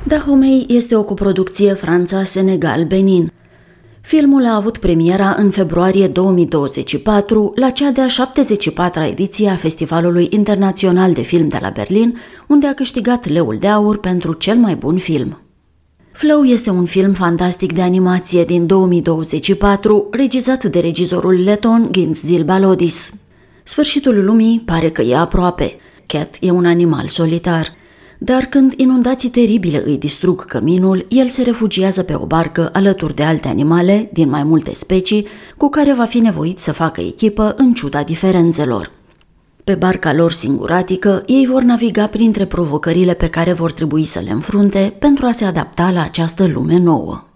Dahomey este o coproducție Franța-Senegal-Benin. Filmul a avut premiera în februarie 2024 la cea de-a 74-a ediție a Festivalului Internațional de Film de la Berlin, unde a câștigat Leul de Aur pentru cel mai bun film. Flow este un film fantastic de animație din 2024, regizat de regizorul leton Gintzil Balodis. Sfârșitul lumii pare că e aproape. Cat e un animal solitar. Dar când inundații teribile îi distrug căminul, el se refugiază pe o barcă alături de alte animale din mai multe specii, cu care va fi nevoit să facă echipă în ciuda diferențelor. Pe barca lor singuratică, ei vor naviga printre provocările pe care vor trebui să le înfrunte pentru a se adapta la această lume nouă.